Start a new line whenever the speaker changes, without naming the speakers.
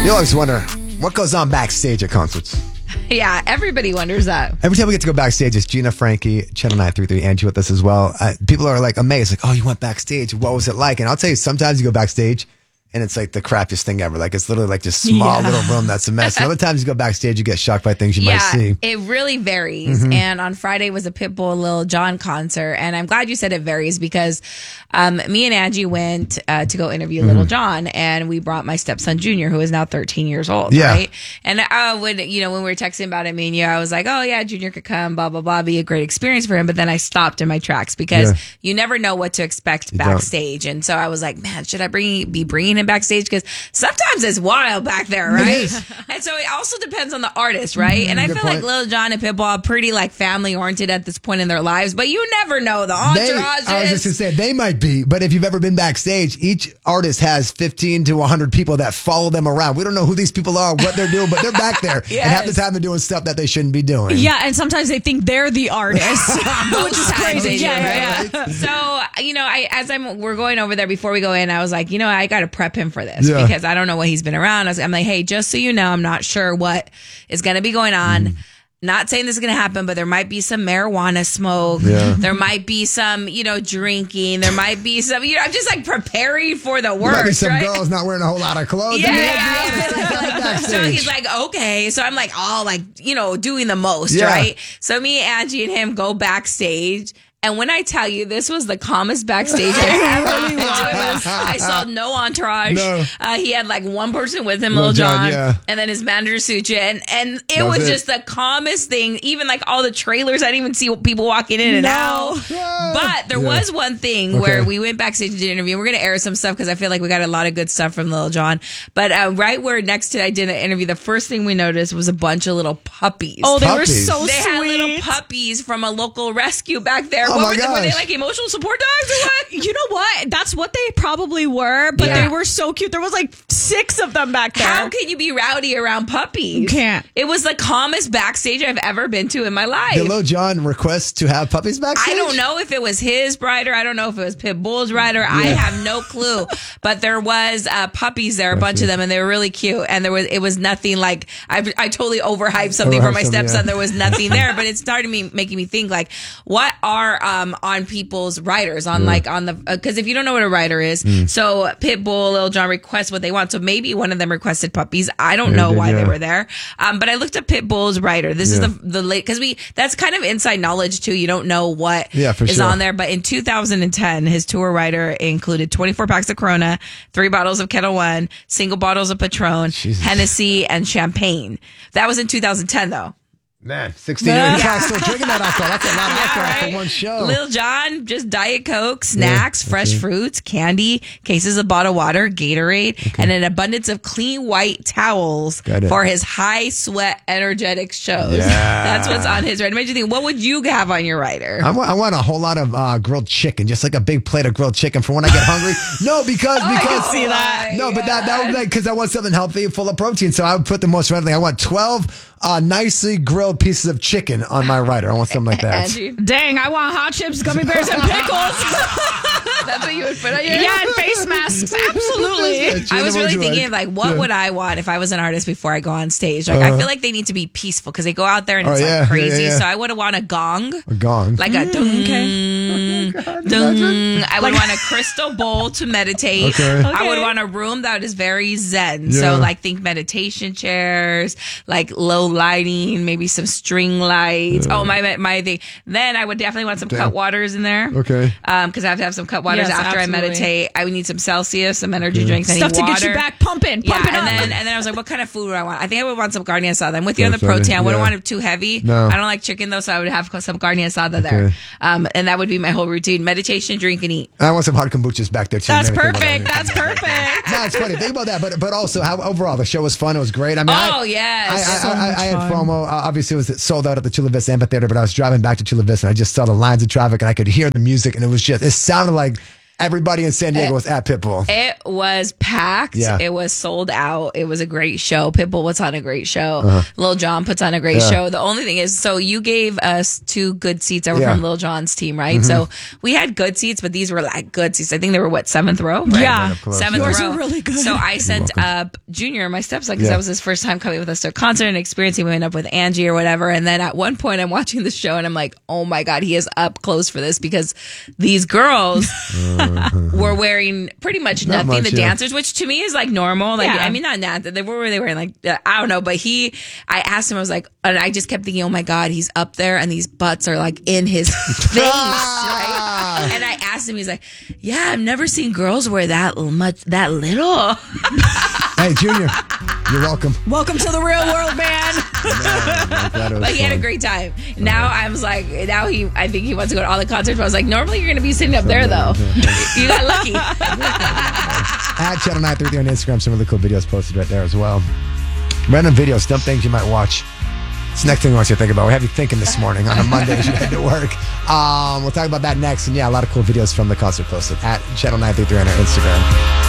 You always wonder what goes on backstage at concerts.
Yeah, everybody wonders that.
Every time we get to go backstage, it's Gina, Frankie, Channel 933, Angie with us as well. People are like amazed, like, oh, you went backstage. What was it like? And I'll tell you, sometimes you go backstage and it's like the crappiest thing ever. Like it's literally like this small little room that's a mess. And other times you go backstage, you get shocked by things you might see.
It really varies. Mm-hmm. And on Friday was a Pitbull Lil Jon concert. And I'm glad you said it varies because me and Angie went to go interview Lil Jon, and we brought my stepson Junior, who is now 13 years old.
Yeah.
Right. And when we were texting about it, me and you, I was like, oh yeah, Junior could come, blah, blah, blah, be a great experience for him. But then I stopped in my tracks because you never know what to expect backstage. And so I was like, man, should I be bringing him backstage? Because sometimes it's wild back there, right? And so it also depends on the artist, right? And I feel like Lil Jon and Pitbull are pretty like family oriented at this point in their lives, but you never know the entourage.
I was just going to say, they might be, but if you've ever been backstage, each artist has 15 to 100 people that follow them around. We don't know who these people are, what they're doing, but they're back there. And half the time they're doing stuff that they shouldn't be doing.
Yeah, and sometimes they think they're the artist, which is crazy. Yeah.
So, we're going over there before we go in, I was like, I got to prep him for this because I don't know what he's been around. I'm like, hey, just so you know, I'm not sure what is going to be going on. Not saying this is going to happen, but there might be some marijuana smoke. Yeah. There might be some, drinking. There might be some, I'm just like preparing for the worst. There might be
some girls not wearing a whole lot of clothes.
So he's like, okay. So I'm like, all like, doing the most, right? So me, Angie, and him go backstage. And when I tell you, this was the calmest backstage I've ever been to. I saw no entourage. No. He had like one person with him, Lil Jon, and then his manager, Sucha. And it was just the calmest thing. Even like all the trailers, I didn't even see people walking in and out. But there was one thing where we went backstage to do an interview. We're going to air some stuff because I feel like we got a lot of good stuff from Lil Jon. But right where next to I did an interview, the first thing we noticed was a bunch of little puppies.
Oh, they were so
sweet. They had little puppies from a local rescue back there. Were they like emotional support dogs or what?
You know what? That's what they probably were, but they were so cute. There was like 6 of them back there.
How can you be rowdy around puppies?
You can't.
It was the calmest backstage I've ever been to in my life.
Did Lil Jon request to have puppies backstage?
I don't know if it was his rider. I don't know if it was Pitbull's rider. I have no clue. But there was puppies there, a bunch of them, and they were really cute. And it was nothing like, I totally overhyped something for my stepson. There was nothing there, but it started making me think like, what are on people's riders because if you don't know what a rider is, so Pitbull, Lil Jon request what they want. So maybe one of them requested puppies. I don't know why they were there. But I looked at Pitbull's rider. This is the late, because that's kind of inside knowledge too. You don't know what is on there. But in 2010, his tour rider included 24 packs of Corona, 3 bottles of Kettle One, single bottles of Patron, Hennessy, and champagne. That was in 2010 though.
Man, 16 years old, still drinking that alcohol. That's a lot of alcohol for one show.
Lil Jon, just Diet Coke, snacks, fresh fruits, candy, cases of bottled water, Gatorade, and an abundance of clean white towels for his high sweat energetic shows. Yeah. That's what's on his rider. It made you think, what would you have on your rider?
I want a whole lot of grilled chicken, just like a big plate of grilled chicken for when I get hungry. No, because
I can see that.
No, but that would be because I want something healthy, full of protein. So I would put the most readily. I want 12 nicely grilled pieces of chicken on my rider. I want something like that.
Dang, I want hot chips, gummy bears, and pickles.
That's what you would put on your
and face masks. Absolutely.
I was really thinking of like, what would I want if I was an artist before I go on stage? Like, I feel like they need to be peaceful because they go out there and it's like crazy. So I would want a gong.
A gong.
Like a dung. Dung. I would want a crystal bowl to meditate. I would want a room that is very zen. So like think meditation chairs, like low lighting, maybe some string lights. Oh, my thing. Then I would definitely want some cut waters in there.
Okay.
Because I have to have some cut waters after I meditate. I would need some Celsius, some energy drinks,
stuff to get you back pumping.
And then I was like, what kind of food would I want? I think I would want some carne asada. I'm with you on the protein. I wouldn't want it too heavy. No. I don't like chicken though, so I would have some carne asada there. And that would be my whole routine: meditation, drink, and eat.
I want some hot kombuchas back there too.
That's perfect. That's perfect.
No, it's funny. Think about that, but also how overall the show was fun. It was great. I mean, I had FOMO. Obviously, it was sold out at the Chula Vista Amphitheater, but I was driving back to Chula Vista and I just saw the lines of traffic and I could hear the music and it sounded like everybody in San Diego was at Pitbull.
It was packed.
Yeah.
It was sold out. It was a great show. Pitbull puts on a great show. Lil Jon puts on a great show. The only thing is, so you gave us 2 good seats that were from Lil Jon's team, right? So we had good seats, but these were like good seats. I think they were 7th row? Right?
Yeah.
7th
Yours
row.
are really good.
So I sent up Junior, my stepson, because that was his first time coming with us to a concert and experiencing. We went up with Angie or whatever. And then at one point I'm watching the show and I'm like, oh my God, he is up close for this, because these girls were wearing pretty much
Not
nothing.
much,
The dancers, which to me is like normal. Like,
Yeah.
I mean, not that. What were they wearing? Like, I don't know. But I asked him, I was like, and I just kept thinking, oh my God, he's up there and these butts are like in his face, right? And I asked him, he's like, yeah, I've never seen girls wear that little.
Hey, Junior, you're welcome.
Welcome to the real world, man.
But he had a great time. Now I was like, I think he wants to go to all the concerts. But I was like, normally you're going to be sitting up there though. You got lucky.
At Channel 933 on Instagram, some really cool videos posted right there as well. Random videos, dumb things you might watch. It's the next thing we want you to think about. We have you thinking this morning on a Monday as you head to work. We'll talk about that next. And yeah, a lot of cool videos from the concert posted at Channel 933 on our Instagram.